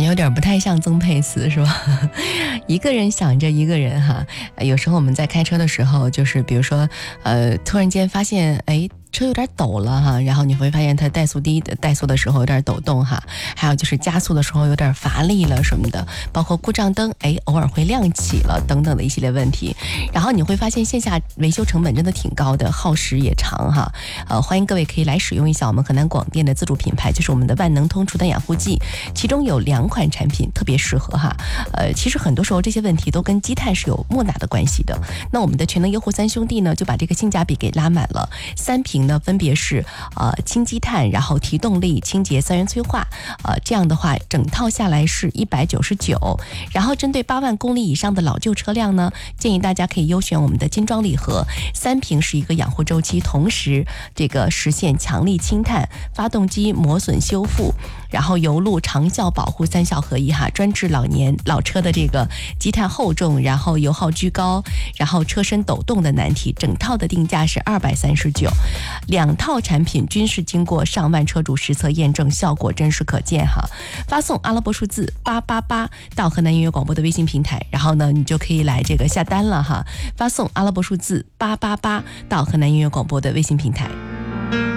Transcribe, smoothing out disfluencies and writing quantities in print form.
有点不太像曾沛慈是吧？一个人想着一个人哈。有时候我们在开车的时候，就是比如说突然间发现车有点抖了哈，然后你会发现它怠速的时候有点抖动哈，还有就是加速的时候有点乏力了什么的，包括故障灯偶尔会亮起了等等的一系列问题。然后你会发现线下维修成本真的挺高的，耗时也长哈。欢迎各位可以来使用一下我们河南广电的自主品牌，就是我们的万能通除氮养护剂，其中有2款产品特别适合哈。其实很多时候这些问题都跟积碳是有莫大的关系的。那我们的全能优护3兄弟呢，就把这个性价比给拉满了，3瓶呢分别是清积碳，然后提动力、清洁、3元催化，这样的话整套下来是199。然后针对8万公里以上的老旧车辆呢，建议大家可以优选我们的金装礼盒，3瓶是一个养护周期，同时这个实现强力清碳、发动机磨损修复，然后油路长效保护3效合一哈，专治老车的这个积碳厚重，然后油耗居高，然后车身抖动的难题，整套的定价是239，2套产品均是经过上万车主实测验证，效果真实可见哈。发送阿拉伯数字888到河南音乐广播的微信平台，然后呢你就可以来这个下单了哈。发送阿拉伯数字888到河南音乐广播的微信平台。